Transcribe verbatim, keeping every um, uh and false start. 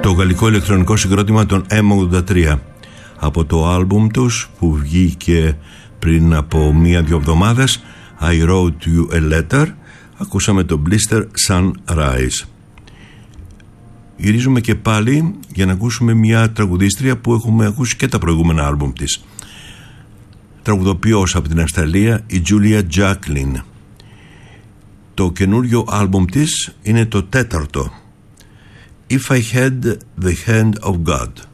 Το γαλλικό ηλεκτρονικό συγκρότημα των εμ ογδόντα τρία, από το άλμπουμ τους που βγήκε πριν από μία-δυο εβδομάδες, I Wrote You a Letter, ακούσαμε το Blister Sunrise. Γυρίζουμε και πάλι για να ακούσουμε μια τραγουδίστρια που έχουμε ακούσει και τα προηγούμενα άλμπουμ της. Τραγουδοποιός από την Αυστραλία, η Julia Jacklin. Το καινούριο άλμπουμ της είναι το τέταρτο, If I Had the Hand of God.